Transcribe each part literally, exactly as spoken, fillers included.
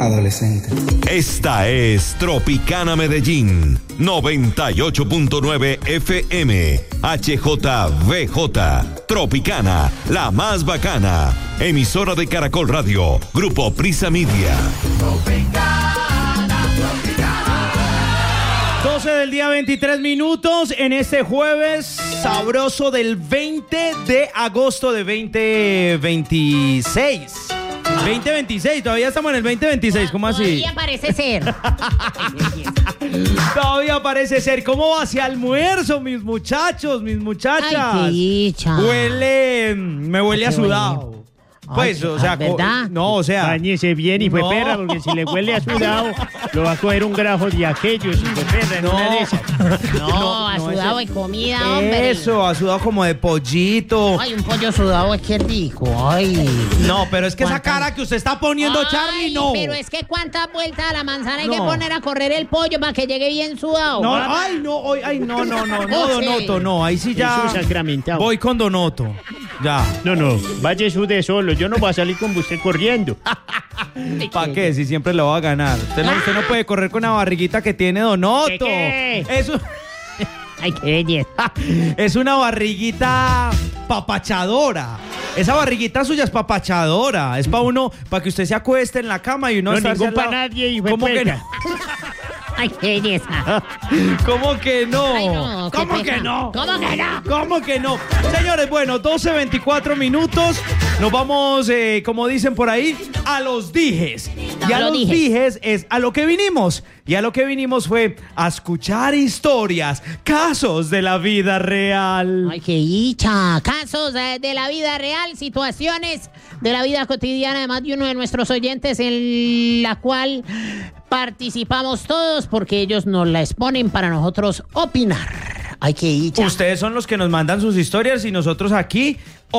adolescente. Esta es Tropicana Medellín, noventa y ocho punto nueve F M, H J V J, Tropicana, la más bacana, emisora de Caracol Radio, Grupo Prisa Media. Tropicana, Tropicana. doce del día, veintitrés minutos, en este jueves sabroso del veinte de agosto de veinte veintiséis. veinte veintiséis, todavía estamos en el veinte veintiséis, ¿cómo así? Todavía parece ser. Todavía parece ser. ¿Cómo va hacia almuerzo, mis muchachos, mis muchachas? Ay, qué dicha. Huele, me huele a Qué sudado. Pues, Ay, o sea, ¿verdad? no, o sea. Báñese bien, hijo de no. perra, porque si le huele a sudado, lo va a coger un grajo de aquellos, hijo de perra, en No. una de esas. No, No, a no, sudado ese- de comida, hombre. Eso, ha sudado como de pollito. Ay, un pollo sudado es que rico. Ay. No, pero es que esa ¿Cuántas- cara que usted está poniendo, Ay, Charlie, no. Pero es que cuántas vueltas a la manzana hay No. que poner a correr el pollo para que llegue bien sudado. No, ay, no, hoy, ay, no, no, no, no, Oh, sí. Donoto, no, ahí sí ya. Eso es sacramentado. Voy con Donoto. Ya. No, no, vaya de solo, yo no voy a salir con usted corriendo. ¿Para qué? Si siempre lo va a ganar. Usted no, usted no puede correr con la barriguita que tiene Donoto. ¿Qué, qué? Eso Ay, qué belleza. es una barriguita papachadora. Esa barriguita suya es papachadora. Es para uno, para que usted se acueste en la cama y uno No, estarse ningún al lado. pa' nadie, hijo de ¿Cómo que puerca. no? Ay, qué belleza. ¿Cómo que no? Ay, no, qué ¿Cómo pecado. que no? ¿Cómo que no? ¿Cómo que no? Señores, bueno, doce veinticuatro minutos. Nos vamos, eh, como dicen por ahí, a los dijes. Y a A los los dijes. dijes es a lo que vinimos. Y a lo que vinimos fue a escuchar historias, casos de la vida real. Ay, qué dicha. Casos eh, de la vida real, situaciones de la vida cotidiana de más de uno de nuestros oyentes en la cual participamos todos porque ellos nos la exponen para nosotros opinar. Ay, qué dicha. Ustedes son los que nos mandan sus historias y nosotros aquí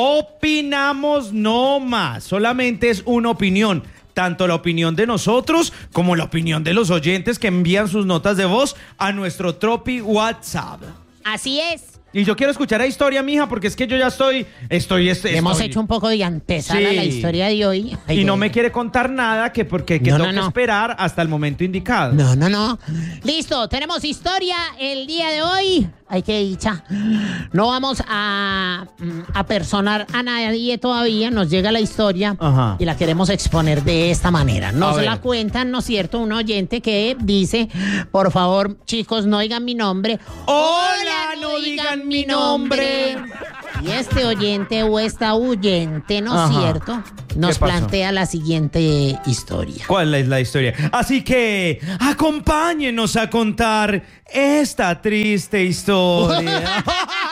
opinamos no más. Solamente es una opinión. Tanto la opinión de nosotros como la opinión de los oyentes que envían sus notas de voz a nuestro Tropi WhatsApp. Así es. Y yo quiero escuchar la historia, mija, porque es que yo ya estoy... estoy, estoy Hemos estoy- hecho un poco de antesala Sí. a la historia de hoy. Ay, Y qué no me belleza. quiere contar nada que porque que No, tengo no, que no. esperar hasta el momento indicado. No, no, no. Listo, tenemos historia el día de hoy. Ay, qué dicha. No vamos a, mm, a personar a nadie todavía. Nos llega la historia Ajá. y la queremos exponer de esta manera. Nos A ver. la cuentan, ¿no es cierto? Un oyente que dice, por favor, chicos, no digan mi nombre. Hola, no digan mi nombre. Y este oyente o esta huyente, ¿no es Ajá. cierto? Nos ¿Qué pasó? plantea la siguiente historia. ¿Cuál es la historia? Así que acompáñenos a contar esta triste historia.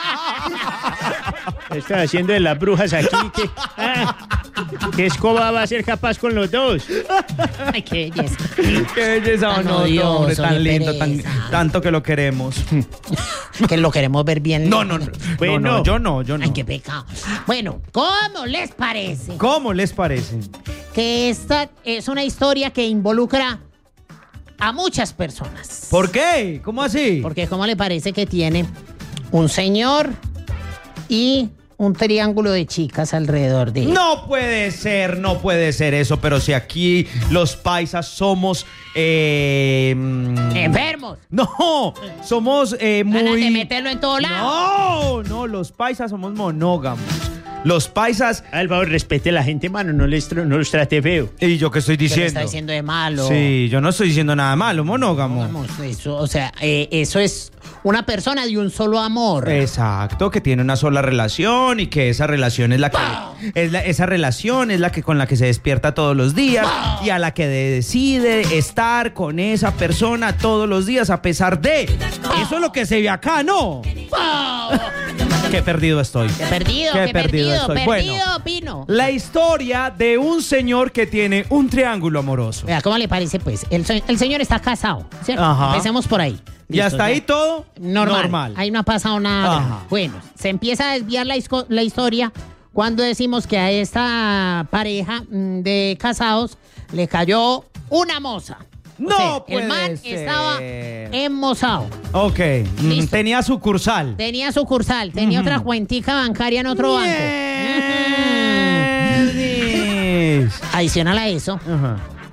Está haciendo de las brujas aquí. ¿Qué, ah, ¿qué escoba va a ser capaz con los dos? Ay, qué belleza. Qué belleza, Tan no, odioso, hombre, qué tan lindo, tan, pereza. tanto que lo queremos. Que lo queremos ver bien. No, no, no, Bueno. no, no, yo no, yo no. Ay, qué pecado. Bueno, ¿cómo les parece ¿Cómo les parece? que esta es una historia que involucra a muchas personas? ¿Por qué? ¿Cómo así? Porque ¿cómo le parece que tiene un señor y un triángulo de chicas alrededor de él? No puede ser, no puede ser eso, pero si aquí los paisas somos... Eh, mm, ¡Enfermos! no, somos eh, Ganas de muy... meterlo en todo lado. No, no, los paisas somos monógamos. Los paisas... Al favor, respete a la gente, mano, no, les tra- no los trate feo. ¿Y yo qué estoy ¿Qué le diciendo? está diciendo de malo? Sí, yo no estoy diciendo nada malo, monógamo. Vamos, eso, o sea, eh, eso es una persona de un solo amor. Exacto, que tiene una sola relación y que esa relación es la que es la- esa relación es la que con la que se despierta todos los días y a la que decide estar con esa persona todos los días a pesar de eso es lo que se ve acá, ¿no? Qué perdido estoy. Qué perdido, Qué qué, perdido perdido, estoy. perdido, Bueno. Pino. La historia de un señor que tiene un triángulo amoroso. Vea, ¿cómo le parece, pues? El, se- el señor está casado, ¿cierto? Ajá. Empecemos por ahí. Y Listo, hasta ahí ya. todo Normal. normal. Ahí no ha pasado nada. Ajá. grave. Bueno, se empieza a desviar la, isco- la historia cuando decimos que a esta pareja mm, de casados le cayó una moza. O No sea, puede el man ser. estaba emmozado. Ok, mm, Listo. tenía sucursal. Tenía sucursal, tenía Ujú. otra cuentica bancaria en otro banco. Ujú. Mierdis. Adicional a eso, Ajá.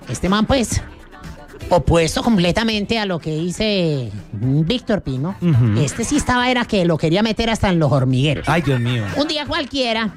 Este man, pues, opuesto completamente a lo que dice Víctor Pino, Ujú. este sí estaba, era que lo quería meter hasta en los hormigueros. Ay, Dios mío. Un día cualquiera,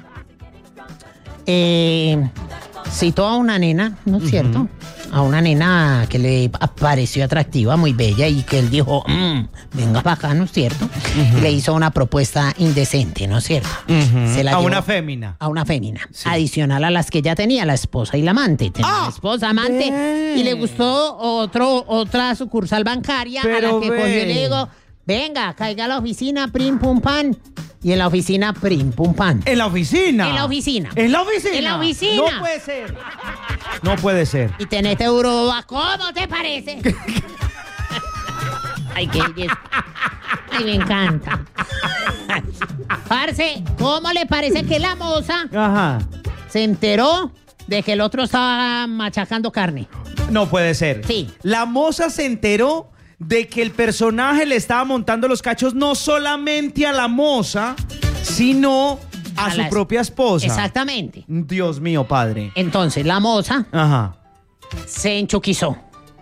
eh, citó a una nena, ¿no es cierto? A una nena que le pareció atractiva, muy bella, y que él dijo, "Mm, venga para acá, ¿no es cierto?" Y le hizo una propuesta indecente, ¿no es cierto? Ujú. Se la A llevó una fémina. a una fémina, Sí. adicional a las que ya tenía, la esposa y la amante. Tenía Ah, la esposa, amante, ve. y le gustó otro, otra sucursal bancaria a Pero la que ve. cogió y le digo, venga, caiga a la oficina, prim, pum, pan. Y en la oficina, prim, pum, pan. En la oficina. En la oficina. En la oficina. En la oficina. No puede ser. No puede ser. Y tenete euro, ¿cómo te parece? Ay, qué belleza. Ay, me encanta. Parce, ¿cómo le parece que la moza Ajá. se enteró de que el otro estaba machacando carne? No puede ser. Sí. La moza se enteró de que el personaje le estaba montando los cachos no solamente a la moza, sino a, A su la es- propia esposa. Exactamente. Dios mío, padre. Entonces, la moza Ajá. se enchuquizó.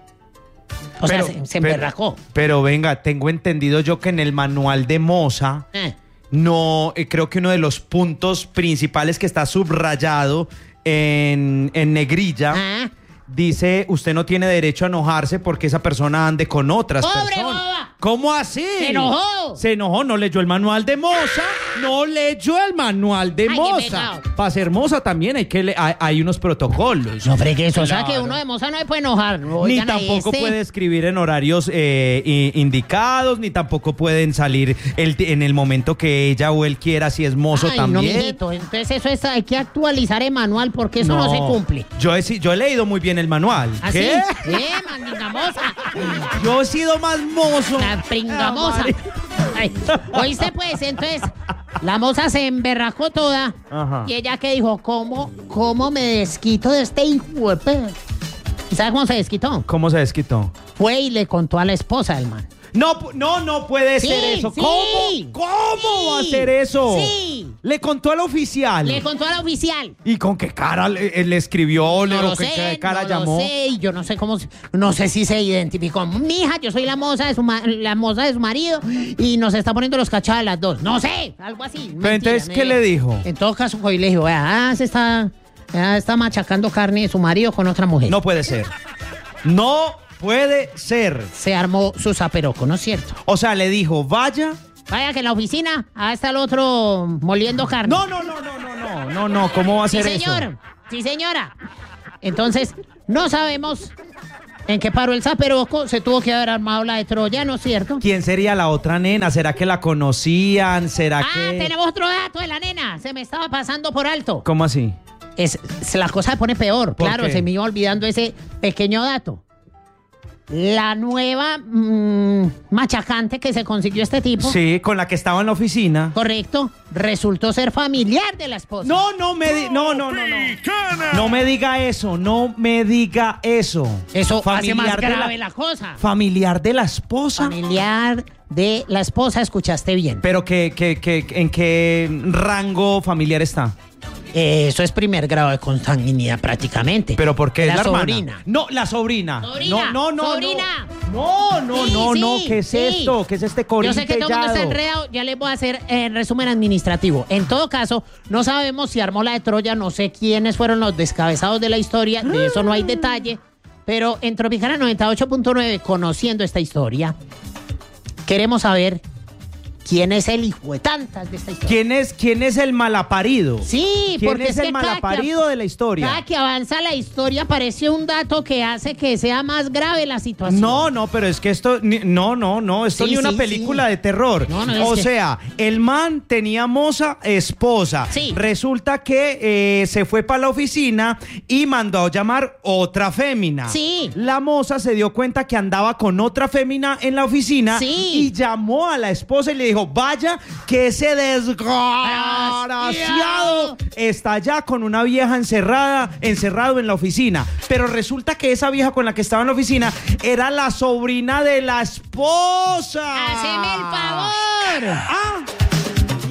O sea, se, se pero- emberracó. Pero venga, tengo entendido yo que en el manual de moza Eh, no, eh, creo que uno de los puntos principales que está subrayado en, en negrilla ah, dice, usted no tiene derecho a enojarse porque esa persona ande con otras ¡Pobre personas. boba! ¿Cómo así? ¡Se enojó! Se enojó, no leyó el manual de moza, no leyó el manual de Ay, qué moza. pecado. Para ser moza también hay que le- hay, hay unos protocolos. No fregues, o sea que Claro. uno de moza no se puede enojar. Ni Oigan, tampoco este- puede escribir en horarios eh, i- indicados, ni tampoco pueden salir el- en el momento que ella o él quiera, si es mozo Ay, no, también. mijito, entonces eso es, hay que actualizar el manual porque eso no, se cumple. Yo he, si- yo he leído muy bien el manual. ¿Así? ¿Qué? ¿Qué, mandinga moza? Yo he sido más mozo. La pringamosa. Ah, madre. Ay, oíste pues, entonces la moza se emberracó toda. Ajá. Y ella que dijo, ¿cómo, cómo me desquito de este hijo de pe-?" ¿Y sabes cómo se desquitó? ¿Cómo se desquitó? Fue y le contó a la esposa del man. No, pu- no, no puede Sí, ser eso. sí, ¿Cómo? ¿Cómo sí, va a ser eso? sí. Le contó al oficial. Le contó a la oficial. ¿Y con qué cara le, eh, le escribió? le, No o lo qué, sé, qué cara no llamó? lo sé, y yo no sé cómo, se- no sé si se identificó. Mija, yo soy la moza de su ma- la moza de su marido y nos está poniendo los cachos a las dos. No sé, algo así. mentira, entonces, me- ¿qué le dijo? En todo caso, hoy le dijo, vea, ah, se está, ah, está machacando carne de su marido con otra mujer. No puede ser. No puede ser. Se armó su zaperoco, ¿no es cierto? O sea, le dijo, vaya. Vaya que en la oficina, ah, está el otro moliendo carne. No, no, no, no, no, no, no, no. ¿Cómo va a Sí, ser eso? señor. Sí, señora. Entonces, no sabemos en qué paró el zaperoco. Se tuvo que haber armado la de Troya, ¿no es cierto? ¿Quién sería la otra nena? ¿Será que la conocían? ¿Será Ah, que...? tenemos otro dato de la nena. Se me estaba pasando por alto. ¿Cómo así? Es, se- la cosa se pone peor. ¿Por Claro, qué? se me iba olvidando ese pequeño dato. La nueva mm, machacante que se consiguió este tipo, Sí, con la que estaba en la oficina. correcto, resultó ser familiar de la esposa. No, no me di- no, no, no, no. No me diga eso, no me diga eso. Eso hace más Familiar de grave la, cosa. Familiar de la esposa. Familiar de la esposa, escuchaste bien. Pero que, que, que, ¿en qué rango familiar está? Eh, eso es primer grado de consanguinidad prácticamente. ¿Pero por qué? La, ¿Es la hermana? sobrina. No, la sobrina. Sobrina, No, no, no. sobrina. No, no, Sí, no, no. sí, ¿Qué es sí. esto? ¿Qué es este Yo corintellado? sé que todo el mundo está enredado, ya les voy a hacer el resumen administrativo. En todo caso, no sabemos si armó la de Troya, no sé quiénes fueron los descabezados de la historia, de eso no hay detalle, pero en Tropicana noventa y ocho punto nueve, conociendo esta historia, queremos saber quién es el hijo de tantas de esta historia. ¿Quién es, quién es el malaparido? Sí, ¿Quién porque es, es el que cada que- malaparido de la historia? Cada que avanza la historia aparece un dato que hace que sea más grave la situación. No, no, pero es que esto, ni- no, no, no, esto Sí, ni una sí, película sí. de terror. No, no, es o que- sea, el man tenía moza esposa. Sí. Resulta que eh, se fue para la oficina y mandó a llamar otra fémina. Sí. La moza se dio cuenta que andaba con otra fémina en la oficina Sí. y llamó a la esposa y le dijo, vaya que ese desgraciado Desgraciado. está ya con una vieja encerrada, encerrado en la oficina. Pero resulta que esa vieja con la que estaba en la oficina era la sobrina de la esposa. ¡Haceme el favor! Ah,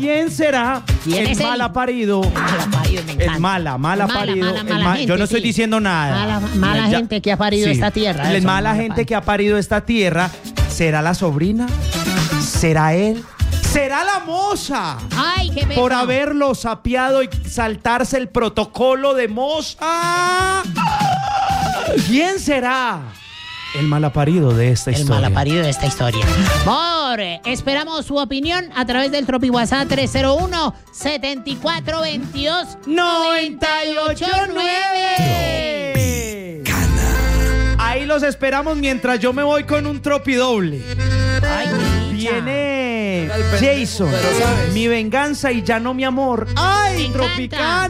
¿Quién será ¿Quién el es él? mala parido? Mala parido, me encanta. El mala, mala, Mala, parido. mala, el mala ma- gente, Yo no estoy sí. diciendo nada. Mala, mala Ya- gente que ha parido sí. esta tierra. La eso, mala mala gente parido. que ha parido esta tierra. ¿Será la sobrina? ¿Será él? ¿Será la moza? Ay, qué Por pecado. haberlo sapeado y saltarse el protocolo de moza. ¿Quién será el malaparido de esta El historia? malaparido de esta historia. Por, esperamos su opinión a través del Tropi WhatsApp tres cero uno, setenta y cuatro veintidós, noventa y ocho nueve. Ahí los esperamos mientras yo me voy con un tropi doble. Ay, dicha. Viene Jason, mi venganza y ya no mi amor. ¡Ay, Me encanta. Tropicana!